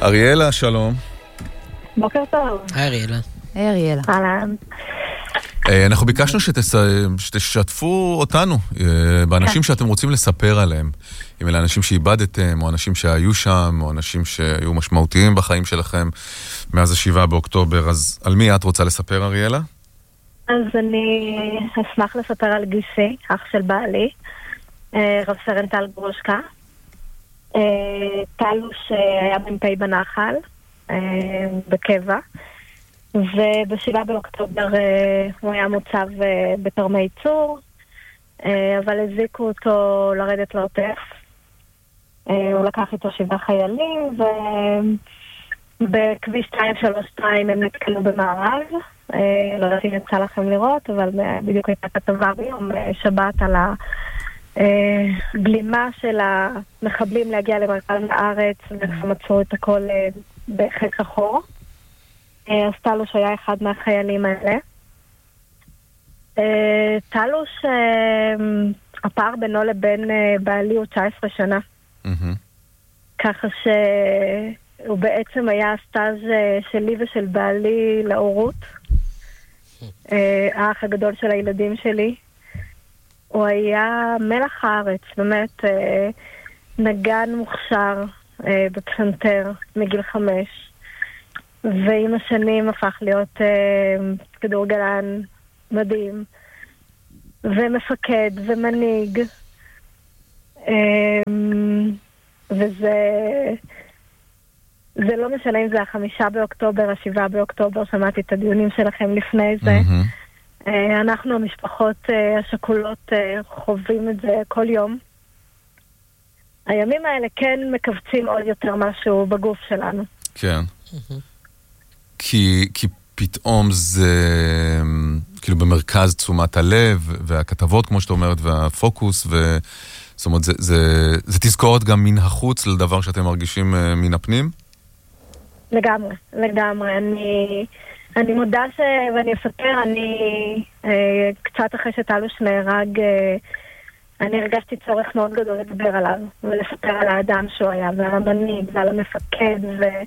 אריאלה, שלום. בוקר טוב. היי אריאלה. היי אריאלה. אהלן. אנחנו ביקשנו שתשתפו אותנו באנשים שאתם רוצים לספר עליהם. אם אלה אנשים שאיבדתם, או אנשים שהיו שם, או אנשים שהיו משמעותיים בחיים שלכם מאז ה-7 באוקטובר. אז על מי את רוצה לספר, אריאלה? אז אני אשמח לספר על גיסי, אח של בעלי, רב סרן טל גרושקה. טלוש היה מ"פ בנחל, בקבע, וב-7 באוקטובר הוא היה מוצב בתרמי צור, אבל הזיקו אותו לרדת לעוטף. הוא לקח איתו 7 חיילים, ובכביש 232 הם נתקלו במערב. לא יודעת אם יצא לכם לראות, אבל בדיוק הייתה כתבה ביום שבת על הגלימה של המחבלים להגיע למרכז הארץ, ומצאו את הכל בחק אחור. אז טלוש היה אחד מהחיילים האלה. טלוש, הפער בינו לבין בעלי הוא 19 שנה. ככה שהוא בעצם היה הסטאז' שלי ושל בעלי להורות. האח הגדול של הילדים שלי. הוא היה מלח הארץ, באמת נגן מוכשר בפסנתר מגיל 5. ועם השנים הפך להיות כדורגלן מדהים. ומפקד ומנהיג. וזה לא משנה אם זה 5 באוקטובר, 7 באוקטובר, שמעתי את הדיונים שלכם לפני זה. אנחנו המשפחות השכולות חווים את זה כל יום. הימים האלה כן מקבצים עוד יותר משהו בגוף שלנו. כן. כי פתאום זה כאילו במרכז תשומת הלב, והכתבות כמו שאתה אומרת, והפוקוס, זאת אומרת, זה תזכורת גם מן החוץ לדבר שאתם מרגישים מן הפנים? לגמרי, לגמרי. אני מודה ואני אספר, אני קצת אחרי שטלוש נהרג, אני הרגשתי צורך מאוד גדול לדבר עליו, ולספר על האדם שהוא היה, ועל המנהיג, ועל המפקד,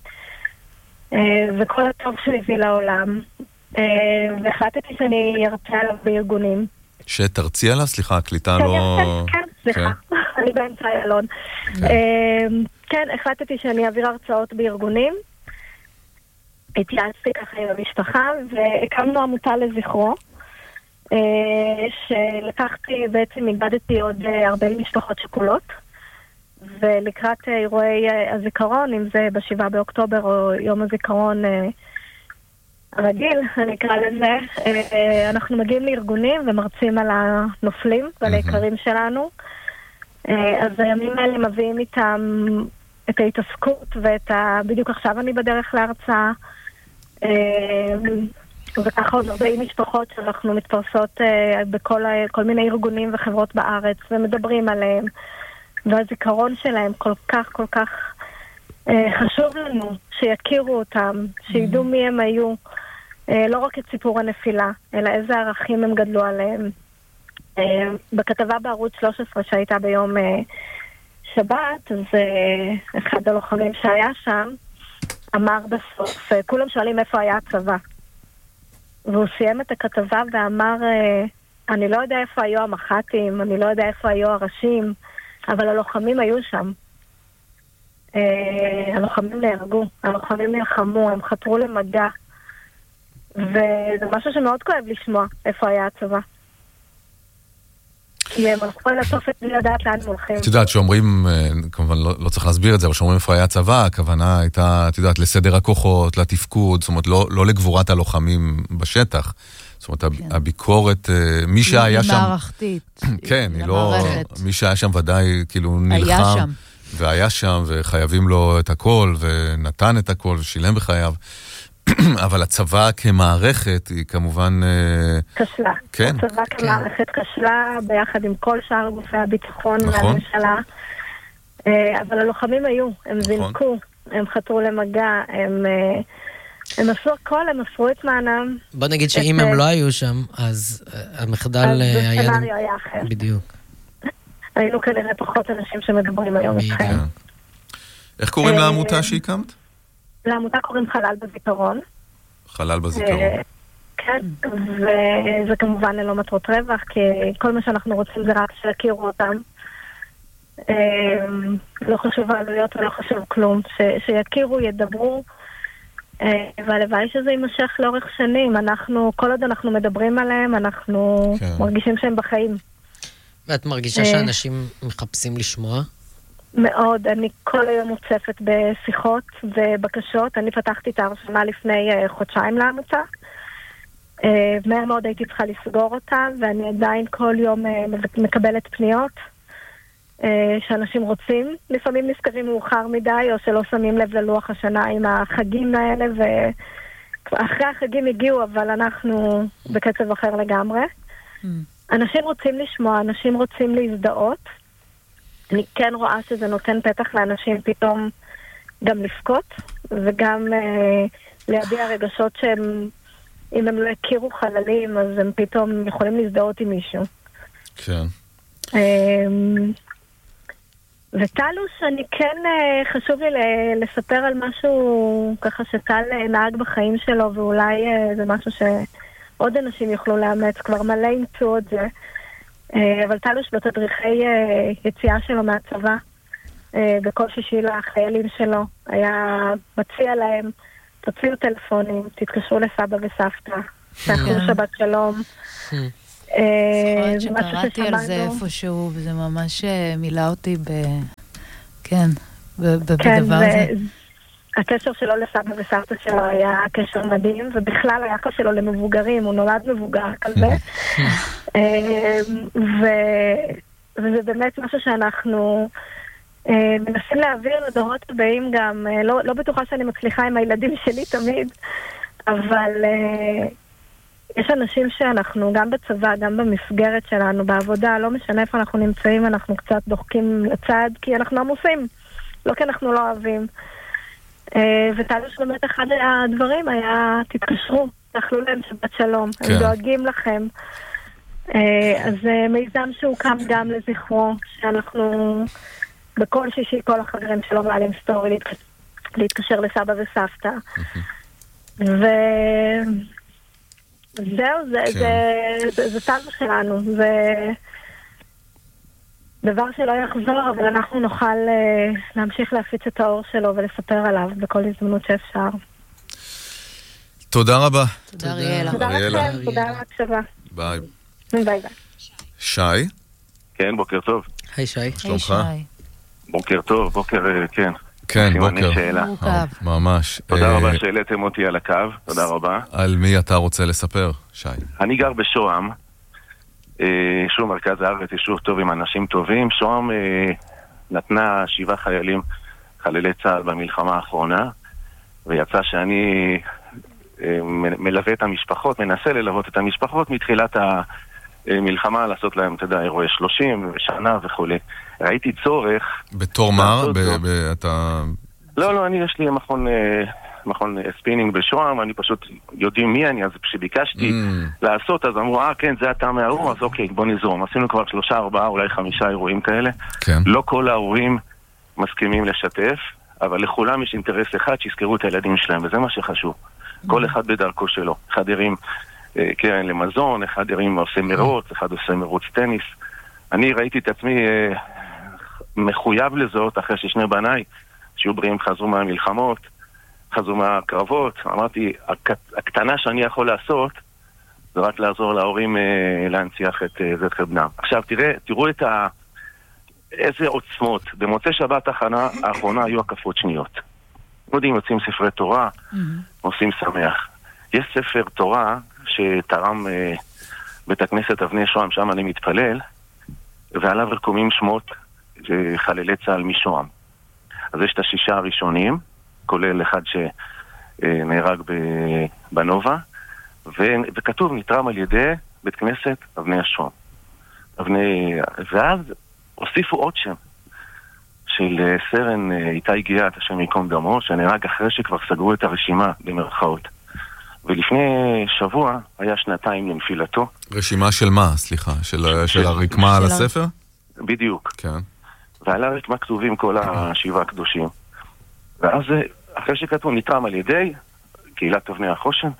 וכל הטוב שהוא הביא לעולם. והחלטתי שאני ארצה עליו בארגונים. שתרצי עליו? סליחה, הקליטה לא... כן, סליחה. אני באמצע איילון. כן, החלטתי שאני אעביר הרצאות בארגונים. התייעצתי ככה עם המשפחה, והקמנו עמותה לזכרו, שלקחתי, בעצם איבדתי עוד הרבה משפחות שכולות, ולקראת אירועי הזיכרון, אם זה ב7 באוקטובר או יום הזיכרון הרגיל, אני אקרא לזה, אנחנו מגיעים לארגונים ומרצים על הנופלים ועל היקרים שלנו. אז הימים האלה מביאים איתם את ההתעסקות בדיוק עכשיו אני בדרך להרצאה, וככה עוד 40 משפחות שאנחנו מתפרסות בכל מיני ארגונים וחברות בארץ ומדברים עליהם, והזיכרון שלהם כל כך כל כך חשוב לנו שיכירו אותם, שידעו מי הם היו, לא רק את סיפור הנפילה, אלא איזה ערכים הם גדלו עליהם. בכתבה בערוץ 13 שהייתה ביום שבת, אז אחד הלוחמים שהיה שם אמר בסוף, כולם שואלים איפה היה הצבא, והוא סיים את הכתבה ואמר, אני לא יודע איפה היו המח"טים, אני לא יודע איפה היו הראשים, אבל הלוחמים היו שם. הלוחמים נהרגו, הלוחמים נלחמו, הם חתרו למגע, וזה משהו שמאוד כואב לשמוע איפה היה הצבא. כי הם הלכו לסוף את בלי לדעת לאן הולכים. את יודעת, שאומרים, כמובן לא צריך להסביר את זה, אבל שאומרים איפה היה הצבא, הכוונה הייתה, את יודעת, לסדר הכוחות, לתפקוד, זאת אומרת, לא לגבורת הלוחמים בשטח. זאת אומרת, הביקורת, מי שהיה שם... מערכתית. כן, מי שהיה שם ודאי כאילו נלחם. והיה שם, וחייבים לו את הכל, ונתן את הכל, ושילם בחייו. אבל הצבא כמערכת היא כמובן... כשלה. כן. הצבא כמערכת כשלה, ביחד עם כל שאר גופי הביטחון והממשלה. אבל הלוחמים היו, הם זינקו, הם חתרו למגע, הם עשו הכל, הם עשו את מענם. בוא נגיד שאם הם לא היו שם, אז המחדל היה... אז הסצנריו היה אחר. בדיוק. היינו כנראה פחות אנשים שמדברים היום אתכם. איך קוראים לעמותה שהקמת? לעמותה קוראים חלל בזיכרון. חלל בזיכרון. כן, וזה כמובן ללא מטרות רווח, כי כל מה שאנחנו רוצים זה רק שיכירו אותם. לא חשוב העלויות ולא חשוב כלום. שיכירו, ידברו, והלוואי שזה יימשך לאורך שנים. כל עוד אנחנו מדברים עליהם, אנחנו מרגישים שהם בחיים. ואת מרגישה שאנשים מחפשים לשמוע? מאוד, אני כל היום מוצפת בשיחות ובקשות. אני פתחתי את ההרשמה לפני חודשיים לעמותה. מהר מאוד הייתי צריכה לסגור אותה, ואני עדיין כל יום מקבלת פניות שאנשים רוצים. לפעמים נזכרים מאוחר מדי, או שלא שמים לב ללוח השנה עם החגים האלה, ואחרי החגים הגיעו, אבל אנחנו בקצב אחר לגמרי. אנשים רוצים לשמוע, אנשים רוצים להזדהות. אני כן רואה שזה נותן פתח לאנשים פתאום גם לבכות, וגם להביע רגשות שהם, אם הם לא הכירו חללים, אז הם פתאום יכולים להזדהות עם מישהו. כן. וטלוש, אני כן חשוב לי לספר על משהו ככה שטל נהג בחיים שלו, ואולי זה משהו שעוד אנשים יוכלו לאמץ, כבר מלא אימצו את זה. אבל טלוש בתדריכי יציאה שלו מהצבא, בכל שישי לחיילים שלו, היה מציע להם, תוציאו טלפונים, תתקשרו לסבא וסבתא, תאכלו שבת שלום. זוכרת שקראתי על זה איפשהו, וזה ממש מילא אותי בדבר הזה. הקשר שלו לסבא וסבתא שלו היה קשר מדהים, ובכלל היחס שלו למבוגרים, הוא נולד מבוגר כזה. וזה באמת משהו שאנחנו מנסים להעביר לדורות הבאים גם, לא בטוחה שאני מצליחה עם הילדים שלי תמיד, אבל יש אנשים שאנחנו גם בצבא, גם במסגרת שלנו, בעבודה, לא משנה איפה אנחנו נמצאים, אנחנו קצת דוחקים לצד, כי אנחנו עמוסים, לא כי אנחנו לא אוהבים. ותלוש באמת אחד הדברים היה, תתקשרו, תאכלו להם שבת שלום, הם דואגים לכם. אז מיזם שהוקם גם לזכרו, שאנחנו בכל שישי, כל החברים שלו מעלים סטורי להתקשר לסבא וסבתא. וזהו, זה טבע שלנו, זה דבר שלא יחזור, אבל אנחנו נוכל להמשיך להפיץ את האור שלו ולספר עליו בכל הזדמנות שאפשר. תודה רבה. תודה אריאלה. תודה לכם, תודה על ההקשבה. ביי. ביי ביי. שי? כן, בוקר טוב. היי שי. שלומך? בוקר טוב, בוקר, כן. כן, בוקר. ממש. תודה רבה שהעליתם אותי על הקו, תודה רבה. על מי אתה רוצה לספר, שי? אני גר בשוהם, יישוב מרכז הארץ, יישוב טוב עם אנשים טובים. שוהם נתנה 7 חללי צה"ל במלחמה האחרונה, ויצא שאני מלווה את המשפחות, מנסה ללוות את המשפחות מתחילת המלחמה, לעשות להם, אתה יודע, אירועי 30 ושנה וכו'. ראיתי צורך... בתור מה? אתה... לא, יש לי מכון ספינינג בשוהם, אני פשוט יודעים מי אני, אז כשביקשתי לעשות, אז אמרו, כן, זה אתה מהאירוע, אז אוקיי, בוא נזרום. עשינו כבר 3, 4, אולי 5 אירועים כאלה. כן. לא כל ההורים מסכימים לשתף, אבל לכולם יש אינטרס אחד שיזכרו את הילדים שלהם, וזה מה שחשוב. כל אחד בדרכו שלו. אחד הרים קרן למזון, אחד הרים עושה מרוץ, אחד עושה מרוץ טניס. אני ראיתי את עצמי מחויב לזאת אחרי ששני בניי, שיהיו בריאים, חזרו מהמלחמות, חזרו מהקרבות. אמרתי, הקטנה שאני יכול לעשות, זה רק לעזור להורים להנציח את זכר בנם. עכשיו תראו איזה עוצמות. במוצאי שבת האחרונה היו הקפות שניות. יודעים, יוצאים ספרי תורה, עושים שמח. יש ספר תורה שתרם בית הכנסת אבני שוהם, שם אני מתפלל, ועליו רקומים שמות חללי צה"ל משוהם. אז יש את 6 הראשונים, כולל אחד שנהרג בנובה, וכתוב נתרם על ידי בית כנסת אבני השוהם. ואז הוסיפו עוד שם של סרן איתי גיאת, השם יקום דמו, שנהרג אחרי שכבר סגרו את הרשימה במרכאות. ולפני שבוע היה 2 לנפילתו. רשימה של מה? סליחה, של הרקמה על הספר? בדיוק. כן. ועל הרקמה כתובים כל 7 הקדושים. ואז אחרי שכתבו נתרם על ידי קהילת אבני החושן,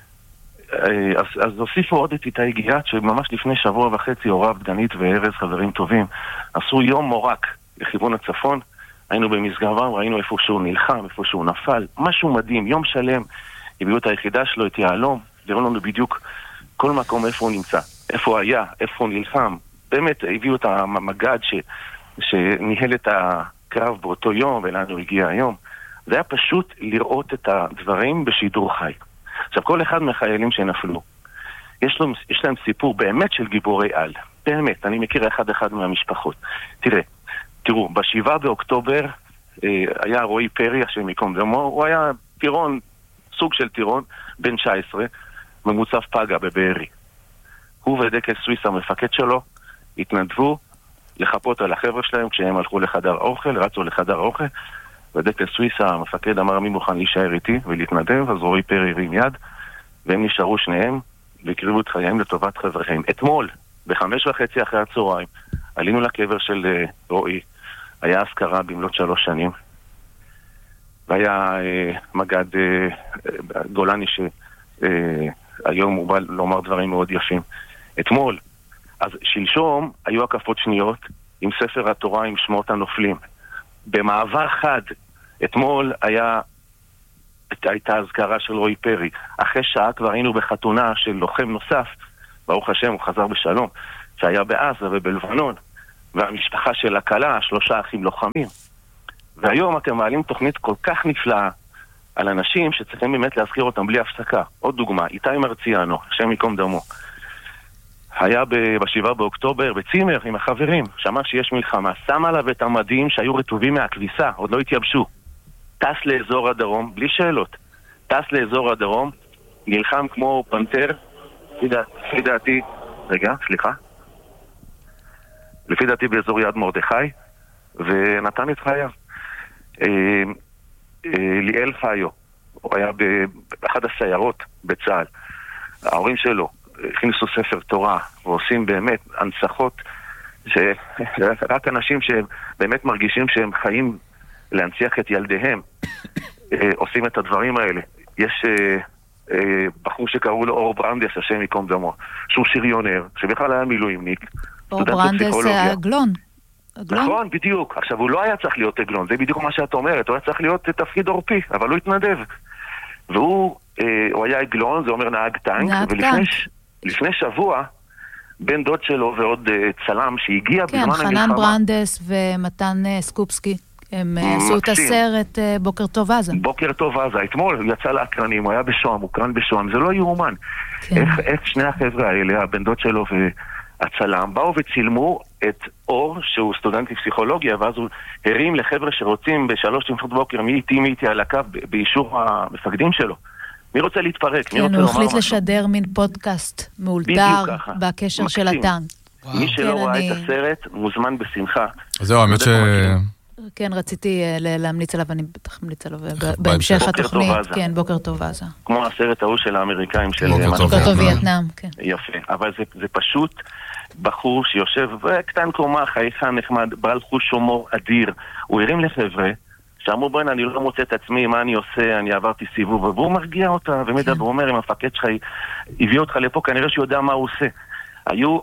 אז הוסיפו עוד את איתי גיאת, שממש לפני שבוע וחצי הוריו דגנית וארז, חברים טובים, עשו יום מורק לכיוון הצפון. היינו במסגרם, ראינו איפה שהוא נלחם, איפה שהוא נפל, משהו מדהים, יום שלם. הביאו את היחידה שלו, את יעלום, והראו לנו בדיוק כל מקום איפה הוא נמצא, איפה הוא היה, איפה הוא נלחם. באמת, הביאו את המגד שניהל את הקרב באותו יום, ולאן הוא הגיע היום. זה היה פשוט לראות את הדברים בשידור חי. עכשיו, כל אחד מהחיילים שנפלו, יש להם סיפור באמת של גיבורי על. באמת, אני מכיר אחד מהמשפחות. תראו, ב7 באוקטובר היה רועי פרי, השם מקום דמו, הוא היה טירון, סוג של טירון, בן 19, ממוצב פגה בבארי. הוא ודקל סוויס, המפקד שלו, התנדבו לחפות על החבר'ה שלהם כשהם הלכו לחדר אוכל, רצו לחדר אוכל, ודקל סוויס, המפקד, אמר מי מוכן להישאר איתי ולהתנדב, אז רועי פרי הרים יד, והם נשארו שניהם והקריבו את חייהם לטובת חבריהם. אתמול, ב5:30 אחרי הצהריים, עלינו לקבר של רועי, היה אזכרה במלאת 3 שנים, והיה מגד גולני שהיום הוא בא לומר דברים מאוד יפים. אתמול, אז שלשום היו הקפות שניות עם ספר התורה עם שמות הנופלים. במעבר חד, אתמול הייתה הזכרה של רועי פרי. אחרי שעה כבר היינו בחתונה של לוחם נוסף, ברוך השם הוא חזר בשלום, שהיה בעזה ובלבנון, והמשפחה של הכלה, 3 אחים לוחמים. והיום אתם מעלים תוכנית כל כך נפלאה על אנשים שצריכים באמת להזכיר אותם בלי הפסקה. עוד דוגמה, איתי מרציאנו, השם יקום דמו. היה ב7 באוקטובר בצימר עם החברים, שמע שיש מלחמה, שם עליו את המדים שהיו רטובים מהכביסה, עוד לא התייבשו. טס לאזור הדרום, בלי שאלות. טס לאזור הדרום, נלחם כמו פנתר, לפי דעתי, לפי דעתי באזור יד מרדכי, ונתן את חייו. ליאל חיו, הוא היה באחד הסיירות בצה"ל. ההורים שלו הכניסו ספר תורה, ועושים באמת הנצחות, שרק אנשים שבאמת מרגישים שהם חיים להנציח את ילדיהם, עושים את הדברים האלה. יש בחור שקראו לו אור ברנדס, השם יקום דמו, שהוא שריונר, שבכלל היה מילואימניק. אור ברנדס עגלון. נכון, בדיוק. עכשיו, הוא לא היה צריך להיות עגלון, זה בדיוק מה שאת אומרת, הוא היה צריך להיות תפקיד עורפי, אבל הוא התנדב. והוא היה עגלון, זה אומר נהג טנק, ולפני שבוע, בן דוד שלו ועוד צלם שהגיע בזמן המלחמה. כן, חנן ברנדס ומתן סקופסקי, הם עשו את הסרט בוקר טוב עזה. בוקר טוב עזה, אתמול הוא יצא לאקרנים, הוא היה בשוהם, הוא קרן בשוהם, זה לא יאומן. איך שני החבר'ה האלה, הבן דוד שלו והצלם, באו וצילמו את אור, שהוא סטודנט לפסיכולוגיה, ואז הוא הרים לחבר'ה שרוצים ב3:00 מי איתי על הקו באישור המפקדים שלו. מי רוצה להתפרק? כן, הוא החליט לשדר מין פודקאסט מאולתר בקשר של הטנק. מי שלא ראה את הסרט מוזמן בשמחה. זהו, האמת ש... כן, רציתי להמליץ עליו, אני בטח ממליץ עליו בהמשך התוכנית. כן, בוקר טוב עזה. כמו הסרט ההוא של האמריקאים של... בוקר טוב וייטנאם, כן. יפה, אבל זה פשוט בחור שיושב קטן קומה, חייכה נחמד, בעל חוש הומור אדיר. הוא הרים לחבר'ה, שאמרו בואי, אני לא מוצא את עצמי, מה אני עושה, אני עברתי סיבוב, והוא מרגיע אותה, ומדבר, הוא אומר, אם המפקד שלך הביא אותך לפה, כנראה שהוא יודע מה הוא עושה. היו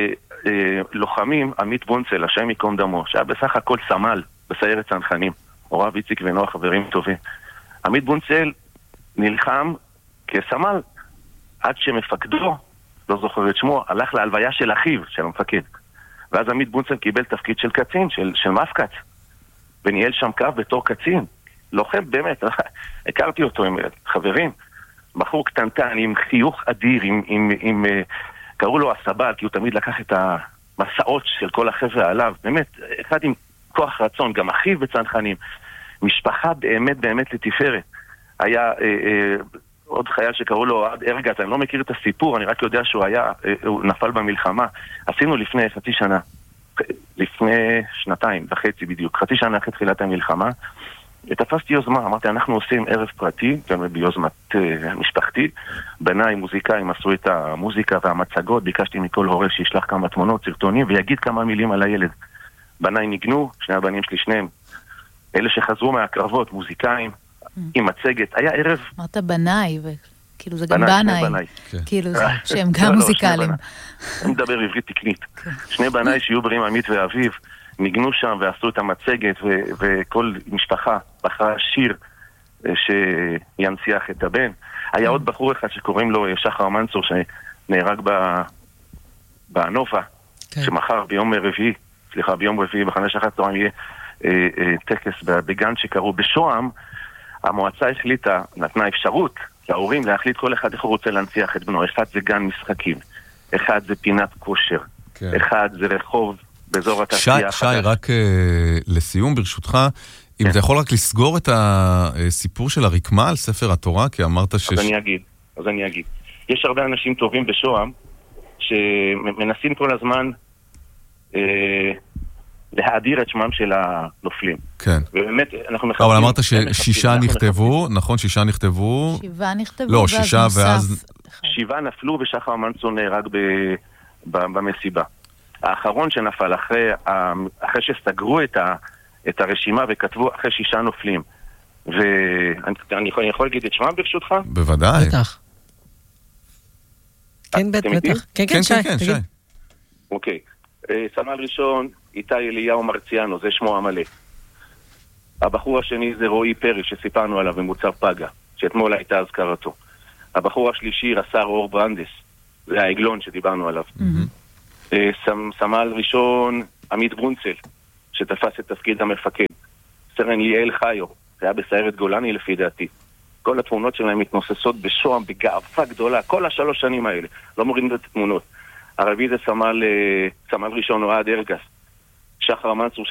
לוחמים, עמית בונצל, השם יקום דמו, שהיה בסך הכל סמל בסיירת צנחנים, הוריו איציק ונוח, חברים טובים. עמית בונצל נלחם כסמל, עד שמפקדו, לא זוכר את שמו, הלך להלוויה של אחיו, של המפקד. ואז עמית בונצל קיבל תפקיד של קצין, של מפקץ. וניהל שם קו בתור קצין. לוחם באמת, הכרתי אותו עם חברים. בחור קטנטן עם חיוך אדיר, קראו לו הסבל, כי הוא תמיד לקח את המסעות של כל החבר'ה עליו. באמת, אחד עם כוח רצון, גם אחיו בצנחנים. משפחה באמת באמת לתפארת. היה עוד חייל שקראו לו עד ארגת, אני לא מכיר את הסיפור, אני רק יודע הוא נפל במלחמה. עשינו לפני חצי שנה. לפני 2.5 בדיוק, חצי שנה אחרי תחילת המלחמה, תפסתי יוזמה, אמרתי, אנחנו עושים ערב פרטי, גם ביוזמת משפחתי, בניי מוזיקאים עשו את המוזיקה והמצגות, ביקשתי מכל הורה שישלח כמה תמונות, סרטונים, ויגיד כמה מילים על הילד. בניי ניגנו, שני הבנים שלי, שניהם, אלה שחזרו מהקרבות, מוזיקאים, עם מצגת. היה ערב... אמרת בנאי, כאילו זה גם בנאי. כאילו שהם גם מוזיקליים. אני מדבר עברית תקנית. שני בנאי שיהיו בריאים עמית ואביב, ניגנו שם ועשו את המצגת, וכל משפחה בחרה שיר שינציח את הבן. היה עוד בחור אחד שקוראים לו שחר מנצור, שנהרג בנובה, שמחר ביום רביעי ב5:00 יהיה טקס בגן שקראו בשוהם. המועצה החליטה, נתנה אפשרות להורים להחליט כל אחד איך הוא רוצה להנציח את בנו. אחד זה גן משחקים, אחד זה פינת כושר, אחד זה רחוב באזור התעשייה. שי, רק לסיום ברשותך, אם אתה יכול רק לסגור את הסיפור של הרקמה על ספר התורה, כי אמרת אז אני אגיד. יש הרבה אנשים טובים בשוהם, שמנסים כל הזמן להאדיר את שמם של הנופלים. כן. ובאמת, אנחנו מחכים... אבל אמרת ששישה נכתבו, נכון? שישה נכתבו? 7 נכתבו, לא, 6 ואז... 7 נפלו ושחר מנצור נהרג במסיבה. האחרון שנפל אחרי שסגרו את הרשימה וכתבו אחרי 6 נופלים. ואני יכול להגיד את שמם ברשותך? בוודאי. בטח. כן, בטח. כן, שי. אוקיי. סמל ראשון, איתי אליהו מרציאנו, זה שמו המלא. הבחור השני זה רועי פרי, שסיפרנו עליו במוצר פגה, שאתמול הייתה הזכרתו. הבחור השלישי, רס"ר אור ברנדס, זה העגלון שדיברנו עליו. סמל ראשון, עמית ברונצל, שתפס את תפקיד המפקד. סרן ליאל חיו, זה היה בסיירת גולני לפי דעתי. כל התמונות שלהם מתנוססות בשוהם, בגאווה גדולה, כל 3 שנים האלה. לא מורידים את התמונות. הרביעי זה סמל ראשון אוהד ארגס, שחר מנצור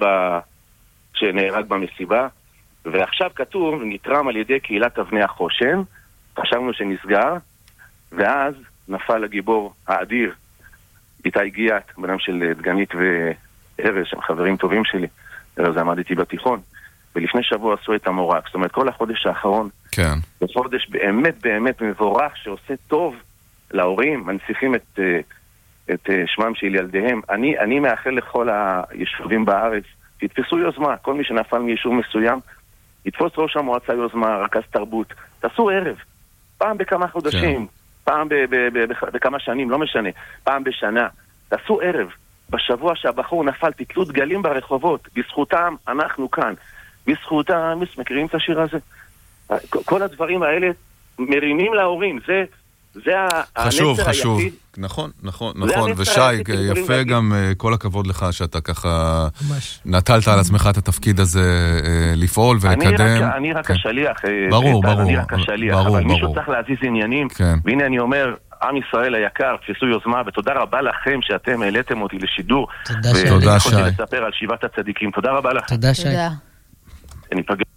שנהרג במסיבה, ועכשיו כתוב, נתרם על ידי קהילת אבני החושן, חשבנו שנסגר, ואז נפל הגיבור האדיר, איתי גיאת, בנם של דגנית וארז, שהם חברים טובים שלי, ארז עמד איתי בתיכון, ולפני שבוע עשו את המורק, זאת אומרת כל החודש האחרון, כן. בחודש באמת באמת מבורך שעושה טוב להורים, מנציחים את שמם של ילדיהם. אני מאחל לכל היישובים בארץ, תתפסו יוזמה, כל מי שנפל מיישוב מסוים, יתפוס ראש המועצה יוזמה, רכז תרבות, תעשו ערב, פעם בכמה חודשים, פעם בכמה שנים, לא משנה, פעם בשנה, תעשו ערב, בשבוע שהבחור נפל, תתלו דגלים ברחובות, בזכותם אנחנו כאן, בזכותם, מכירים את השיר הזה? כל הדברים האלה מרימים להורים, זה הנצר היחיד. נכון, ושי, יפה גם כל הכבוד לך שאתה ככה נטלת על עצמך את התפקיד הזה לפעול ולקדם. אני רק השליח, ברור, אבל מישהו צריך להזיז עניינים, והנה אני אומר, עם ישראל היקר, תפסו יוזמה, ותודה רבה לכם שאתם העליתם אותי לשידור. תודה שי. ויכולתי לספר על 7 הצדיקים, תודה רבה לכם. תודה שי. ניפגש.